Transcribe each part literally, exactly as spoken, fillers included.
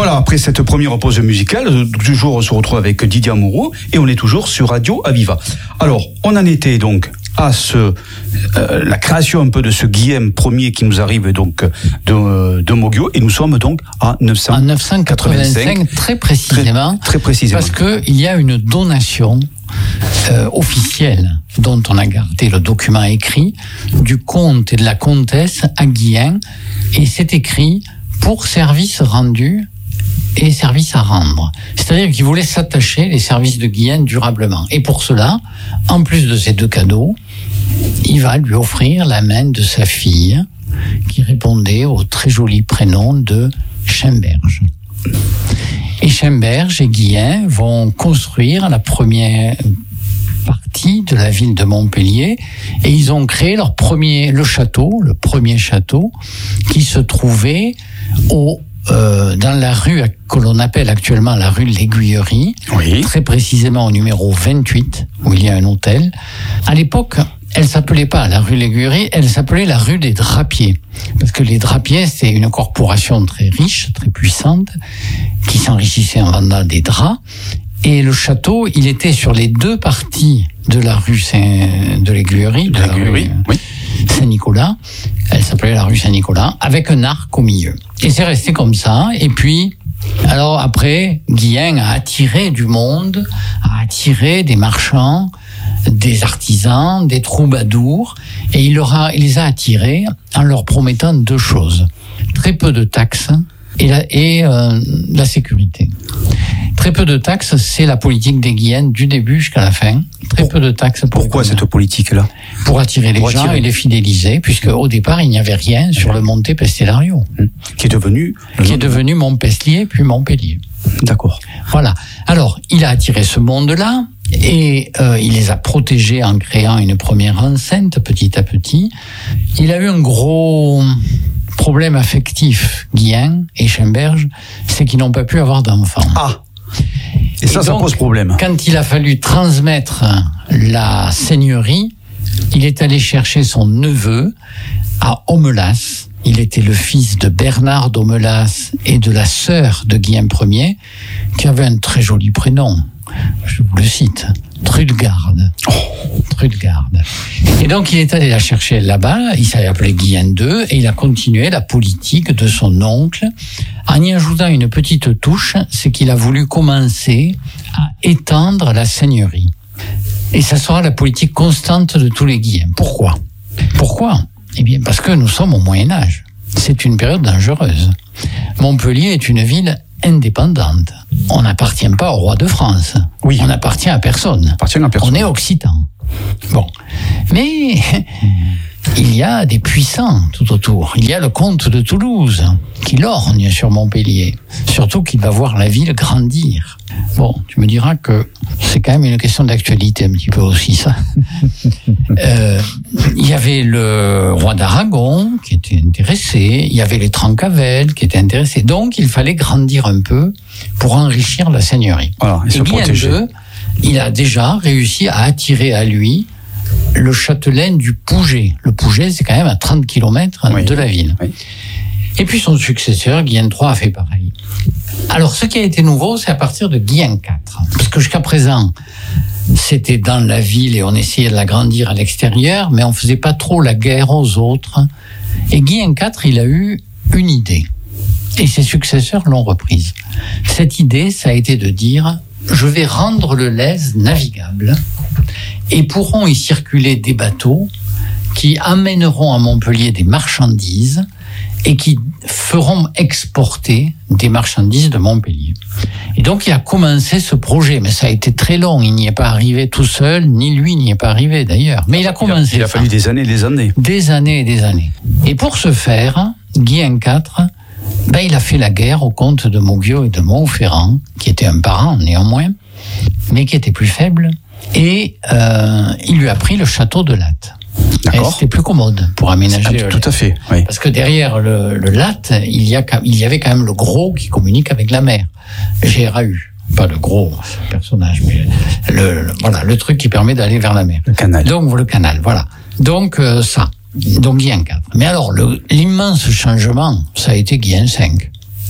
Voilà, après cette première pause musicale, toujours on se retrouve avec Didier Amouroux et on est toujours sur Radio Aviva. Alors, on en était donc à ce, euh, la création un peu de ce Guillaume Ier qui nous arrive donc de, de Moggio, et nous sommes donc à neuf cent quatre-vingt-cinq. En neuf cent quatre-vingt-cinq, très précisément. Très, très précisément. Parce qu'il y a une donation euh, officielle dont on a gardé le document écrit du comte et de la comtesse à Guyenne, et c'est écrit pour services rendus et services à rendre. C'est-à-dire qu'il voulait s'attacher les services de Guyenne durablement. Et pour cela, en plus de ces deux cadeaux, il va lui offrir la main de sa fille, qui répondait au très joli prénom de Schemberge. Et Schemberge et Guyenne vont construire la première partie de la ville de Montpellier, et ils ont créé leur premier, le château, le premier château, qui se trouvait au Euh, dans la rue que l'on appelle actuellement la rue de l'Aiguillerie, oui. Très précisément au numéro vingt-huit, où il y a un hôtel. À l'époque, elle s'appelait pas la rue de l'Aiguillerie, elle s'appelait la rue des Drapiers. Parce que les Drapiers, c'est une corporation très riche, très puissante, qui s'enrichissait en vendant des draps. Et le château, il était sur les deux parties de la rue Saint, de l'Aiguillerie, de la rue oui. Saint-Nicolas. Elle s'appelait la rue Saint-Nicolas, avec un arc au milieu. Et c'est resté comme ça. Et puis, alors après, Guyenne a attiré du monde, a attiré des marchands, des artisans, des troubadours, et il, leur a, il les a attirés en leur promettant deux choses. Très peu de taxes et la, et, euh, la sécurité. Très peu de taxes, c'est la politique des Guyennes du début jusqu'à la fin. Très Pour, peu de taxes. Pour pourquoi cette politique-là? Pour attirer les pour gens attirer. et les fidéliser, puisque au départ, il n'y avait rien sur le Monte Pestellario. Qui est devenu... Qui est devenu Montpeslier, puis Montpellier. D'accord. Voilà. Alors, il a attiré ce monde-là, et euh, il les a protégés en créant une première enceinte, petit à petit. Il a eu un gros problème affectif, Guyenne et Schemberge, c'est qu'ils n'ont pas pu avoir d'enfants. Ah. Et ça, et donc, ça pose problème. Quand il a fallu transmettre la seigneurie, il est allé chercher son neveu à Aumelas. Il était le fils de Bernard d'Aumelas et de la sœur de Guillaume Ier, qui avait un très joli prénom. Je vous le cite, Trudgarde. Oh. Trudgarde. Et donc il est allé la chercher là-bas, il s'est appelé Guyenne deux, et il a continué la politique de son oncle, en y ajoutant une petite touche, c'est qu'il a voulu commencer à étendre la seigneurie. Et ça sera la politique constante de tous les Guillaume. Pourquoi ? Pourquoi ? Eh bien parce que nous sommes au Moyen-Âge. C'est une période dangereuse. Montpellier est une ville indépendante. On n'appartient pas au roi de France. Oui. On n'appartient à personne. On appartient à personne. On est occitan. Bon. Mais il y a des puissants tout autour. Il y a le comte de Toulouse qui lorgne sur Montpellier. Surtout qu'il va voir la ville grandir. Bon, tu me diras que c'est quand même une question d'actualité un petit peu aussi, ça. euh, il y avait le roi d'Aragon qui était intéressé, il y avait les Trencavel qui étaient intéressés. Donc, il fallait grandir un peu pour enrichir la seigneurie. Voilà, et, et se protéger. Deux, il a déjà réussi à attirer à lui le châtelain du Pouget. Le Pouget, c'est quand même à trente kilomètres oui. de la ville. Oui. Et puis son successeur, Guyenne trois, a fait pareil. Alors, ce qui a été nouveau, c'est à partir de Guyenne quatre. Parce que jusqu'à présent, c'était dans la ville et on essayait de l'agrandir à l'extérieur, mais on faisait pas trop la guerre aux autres. Et Guyenne quatre, il a eu une idée. Et ses successeurs l'ont reprise. Cette idée, ça a été de dire, je vais rendre le Lez navigable et pourront y circuler des bateaux qui amèneront à Montpellier des marchandises et qui feront exporter des marchandises de Montpellier. Et donc, il a commencé ce projet, mais ça a été très long. Il n'y est pas arrivé tout seul, ni lui n'y est pas arrivé d'ailleurs. Mais il a commencé. Il a, il a fallu des années et des années. Des années et des années. Et pour ce faire, Guyenne quatre, ben, il a fait la guerre aux comtes de Moggio et de Montferrand, qui était un parent néanmoins, mais qui était plus faible. Et euh, il lui a pris le château de Latte. D'accord. C'était plus commode pour aménager. Ah, tout à fait. Oui. Parce que derrière le, le Latte, il y a, il y avait quand même le gros qui communique avec la mer. G R A U. Pas le gros personnage, mais le, le, voilà, le truc qui permet d'aller vers la mer. Le canal. Donc, le canal, voilà. Donc, euh, ça. Donc, Guyenne quatre. Mais alors, le, l'immense changement, ça a été Guyenne cinq.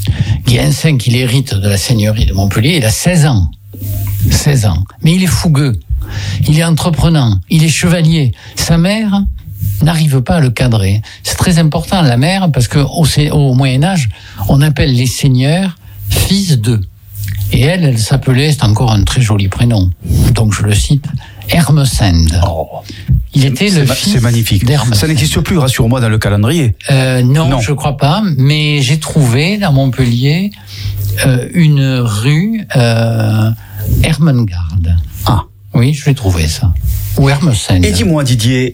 Guy V, il hérite de la seigneurie de Montpellier, il a seize ans. seize ans. Mais il est fougueux, il est entreprenant, il est chevalier. Sa mère n'arrive pas à le cadrer. C'est très important, la mère, parce qu'au au Moyen-Âge, on appelle les seigneurs fils d'eux. Et elle, elle s'appelait, c'est encore un très joli prénom, donc je le cite, Hermesinde. Oh, il était le ma, fils c'est magnifique. Ça n'existe plus, rassure-moi, dans le calendrier. Euh, non, non, je crois pas, mais j'ai trouvé dans Montpellier euh, une rue euh, Hermengarde. Ah. Oui, je l'ai trouvé ça. Ou Hermesinde. Et dis-moi, Didier,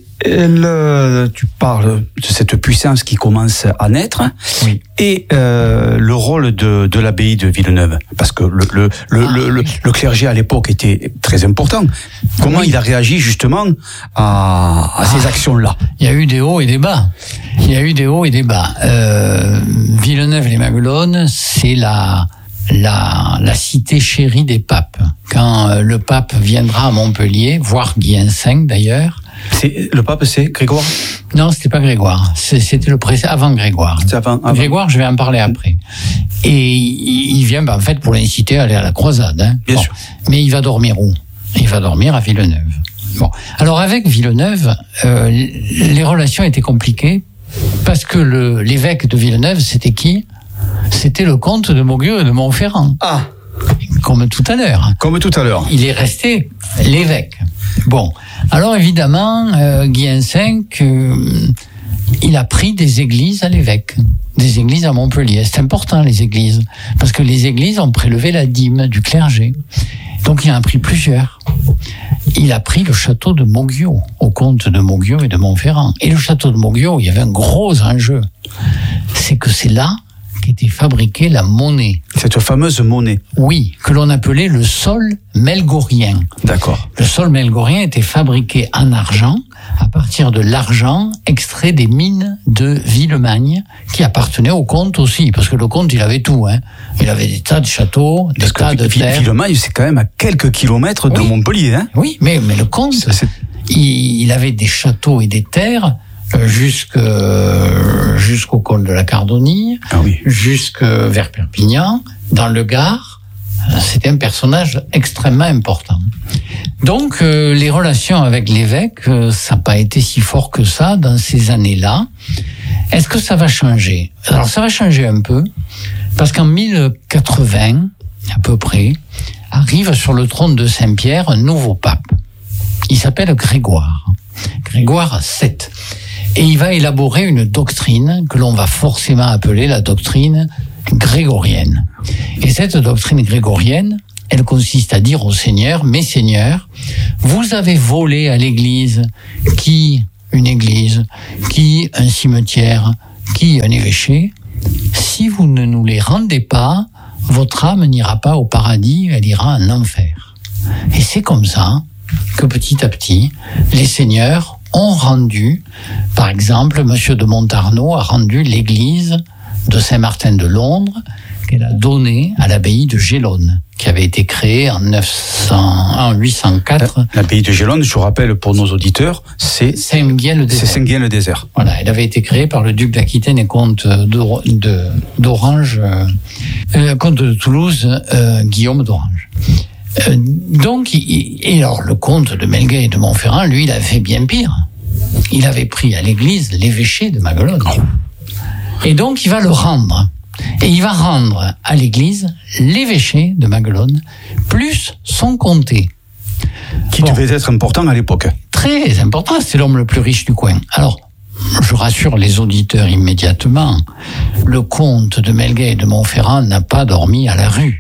le, tu parles de cette puissance qui commence à naître, oui. et euh, le rôle de, de l'abbaye de Villeneuve, parce que le, le, le, ah, le, oui. le clergé à l'époque était très important. Comment oui. il a réagi justement à, à ces ah, actions-là? Il y a eu des hauts et des bas. Il y a eu des hauts et des bas. Euh, Villeneuve-les-Maguelones, c'est la... La, la cité chérie des papes. Quand euh, le pape viendra à Montpellier, voire Guy V d'ailleurs. C'est, le pape, c'est Grégoire? Non, c'était pas Grégoire. C'était le pré- avant Grégoire. Avant, avant. Grégoire, je vais en parler après. Et il vient, ben, en fait, pour l'inciter à aller à la croisade. Hein. Bien bon. sûr. Mais il va dormir où? Il va dormir à Villeneuve. Bon. Alors avec Villeneuve, euh, les relations étaient compliquées parce que le, l'évêque de Villeneuve, c'était qui? C'était le comte de Maugueux et de Montferrand. Ah. Comme tout à l'heure. Comme tout à l'heure. Il est resté l'évêque. Bon. Alors évidemment, euh, Guy V, euh, il a pris des églises à l'évêque. Des églises à Montpellier. C'est important, les églises. Parce que les églises ont prélevé la dîme du clergé. Donc il en a pris plusieurs. Il a pris le château de Maugueux, au comte de Maugueux et de Montferrand. Et le château de Maugueux, il y avait un gros enjeu. C'est que c'est là était fabriquée la monnaie. Cette fameuse monnaie. Oui, que l'on appelait le sol melgorien. D'accord. Le sol melgorien était fabriqué en argent, à partir de l'argent extrait des mines de Villemagne, qui appartenaient au comte aussi, parce que le comte, il avait tout, hein. Il avait des tas de châteaux, des parce tas que de terres. Villemagne, c'est quand même à quelques kilomètres de oui. Montpellier, hein. Oui, mais, mais le comte, c'est... Il, il avait des châteaux et des terres jusque jusqu'au col de la Cardonille, ah oui. jusque vers Perpignan, dans le Gard. C'était un personnage extrêmement important. Donc euh, les relations avec l'évêque, euh, ça n'a pas été si fort que ça dans ces années-là. Est-ce que ça va changer? Alors ça va changer un peu, parce qu'en mille quatre-vingts, à peu près, arrive sur le trône de Saint-Pierre un nouveau pape. Il s'appelle Grégoire. Grégoire sept. Et il va élaborer une doctrine que l'on va forcément appeler la doctrine grégorienne. Et cette doctrine grégorienne, elle consiste à dire aux seigneurs, mes seigneurs, vous avez volé à l'église qui une église, qui un cimetière, qui un évêché. Si vous ne nous les rendez pas, votre âme n'ira pas au paradis, elle ira en enfer. Et c'est comme ça que petit à petit, les seigneurs ont rendu, par exemple, Monsieur de Montarnaud a rendu l'église de Saint-Martin de Londres qu'elle a donnée à l'abbaye de Gélone, qui avait été créée en, neuf cents, en huit cent quatre. L'abbaye de Gélone, je vous rappelle pour nos auditeurs, c'est Saint-Guen-le-Désert. C'est Saint-Guen-le-Désert. Voilà, elle avait été créée par le duc d'Aquitaine et comte de, de, d'Orange, euh, comte de Toulouse, euh, Guillaume d'Orange. Euh, donc, il, et alors le comte de Melguet et de Montferrand, lui, il avait fait bien pire. Il avait pris à l'église l'évêché de Maguelone. Et donc, il va le rendre. Et il va rendre à l'église l'évêché de Maguelone, plus son comté. Qui bon, devait être important à l'époque. Très important, c'est l'homme le plus riche du coin. Alors, je rassure les auditeurs immédiatement, le comte de Melguet et de Montferrand n'a pas dormi à la rue.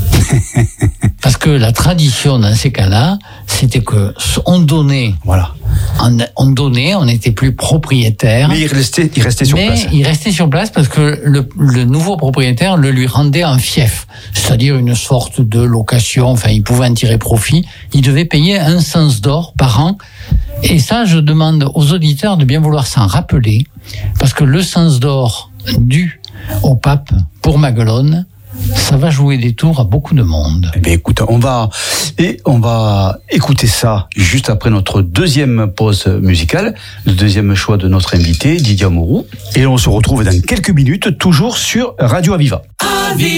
Parce que la tradition dans ces cas-là, c'était que on donnait, voilà, on, on donnait, on n'était plus propriétaire. Mais il restait, il restait sur mais place. il restait sur place parce que le, le nouveau propriétaire le lui rendait en fief, c'est-à-dire une sorte de location. Enfin, il pouvait en tirer profit. Il devait payer un cens d'or par an. Et ça, je demande aux auditeurs de bien vouloir s'en rappeler, parce que le cens d'or dû au pape pour Maguelone, ça va jouer des tours à beaucoup de monde. Eh bien, écoute, on va, et on va écouter ça juste après notre deuxième pause musicale, le deuxième choix de notre invité, Didier Amouroux. Et on se retrouve dans quelques minutes, toujours sur Radio Aviva. Aviva.